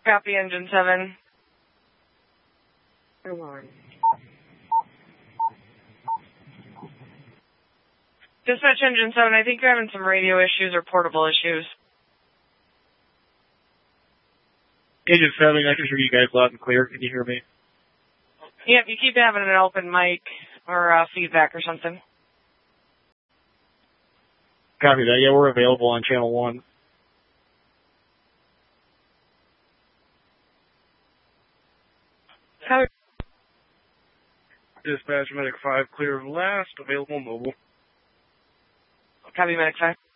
Copy, Engine 7. Alarm. Dispatch Engine 7, I think you're having some radio issues or portable issues. Engine 7, I can hear you guys loud and clear. Can you hear me? Yep, you keep having an open mic or feedback or something. Copy that. Yeah, we're available on channel 1. Copy. Dispatch Medic 5, clear of last, available mobile. Copy, Medic 5.